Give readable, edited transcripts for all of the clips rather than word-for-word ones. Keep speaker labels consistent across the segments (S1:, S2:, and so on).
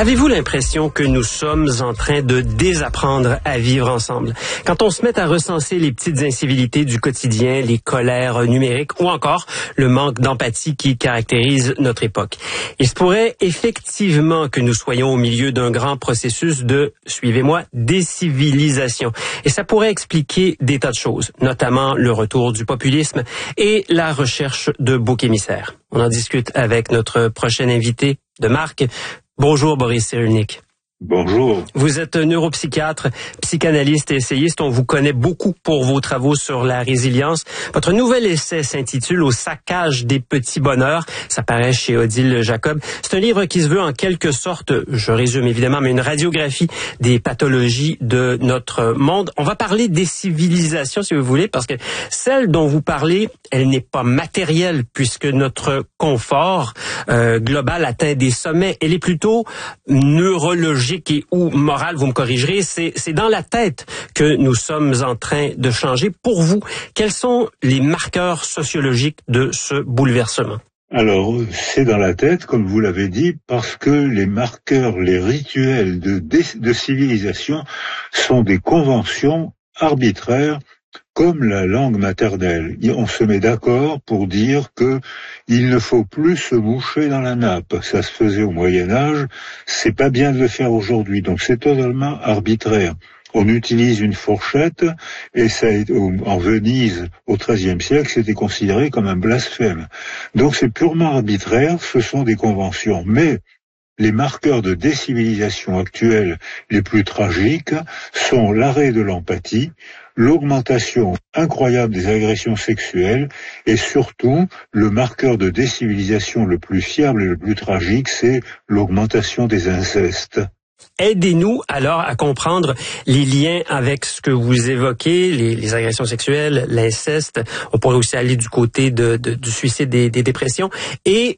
S1: Avez-vous l'impression que nous sommes en train de désapprendre à vivre ensemble? Quand on se met à recenser les petites incivilités du quotidien, les colères numériques ou encore le manque d'empathie qui caractérise notre époque. Il se pourrait effectivement que nous soyons au milieu d'un grand processus de, suivez-moi, décivilisation. Et ça pourrait expliquer des tas de choses, notamment le retour du populisme et la recherche de boucs émissaires. On en discute avec notre prochain invité de marque. Bonjour Boris Cyrulnik.
S2: Bonjour.
S1: Vous êtes neuropsychiatre, psychanalyste et essayiste. On vous connaît beaucoup pour vos travaux sur la résilience. Votre nouvel essai s'intitule « Au saccage des petits bonheurs ». Ça paraît chez Odile Jacob. C'est un livre qui se veut en quelque sorte, je résume évidemment, mais une radiographie des pathologies de notre monde. On va parler des civilisations, si vous voulez, parce que celle dont vous parlez, elle n'est pas matérielle puisque notre confort global atteint des sommets. Elle est plutôt neurologique et ou morale, vous me corrigerez, c'est dans la tête que nous sommes en train de changer. Pour vous, quels sont les marqueurs sociologiques de ce bouleversement?
S2: Alors, c'est dans la tête, comme vous l'avez dit, parce que les marqueurs, les rituels de civilisation sont des conventions arbitraires comme la langue maternelle. On se met d'accord pour dire que il ne faut plus se moucher dans la nappe. Ça se faisait au Moyen-Âge, c'est pas bien de le faire aujourd'hui, donc c'est totalement arbitraire. On utilise une fourchette, et ça, en Venise, au XIIIe siècle, c'était considéré comme un blasphème. Donc c'est purement arbitraire, ce sont des conventions. Mais les marqueurs de décivilisation actuels les plus tragiques sont l'arrêt de l'empathie, l'augmentation incroyable des agressions sexuelles et surtout, le marqueur de décivilisation le plus fiable et le plus tragique, c'est l'augmentation des incestes.
S1: Aidez-nous alors à comprendre les liens avec ce que vous évoquez, les agressions sexuelles, l'inceste. On pourrait aussi aller du côté du suicide, des dépressions et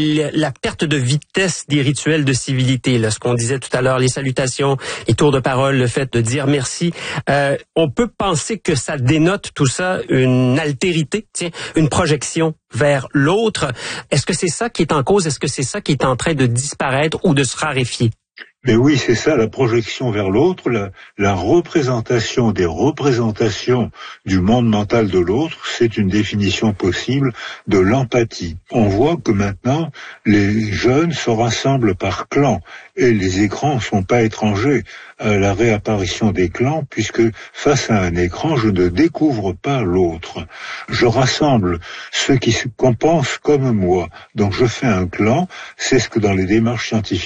S1: la perte de vitesse des rituels de civilité. Là, ce qu'on disait tout à l'heure, les salutations, les tours de parole, le fait de dire merci. On peut penser que ça dénote tout ça une altérité, une projection vers l'autre. Est-ce que c'est ça qui est en cause? Est-ce que c'est ça qui est en train de disparaître ou de se raréfier?
S2: Mais oui, c'est ça, la projection vers l'autre, la représentation des représentations du monde mental de l'autre, c'est une définition possible de l'empathie. On voit que maintenant, les jeunes se rassemblent par clans, et les écrans ne sont pas étrangers à la réapparition des clans, puisque face à un écran, je ne découvre pas l'autre. Je rassemble ceux qui pensent comme moi. Donc je fais un clan, c'est ce que dans les démarches scientifiques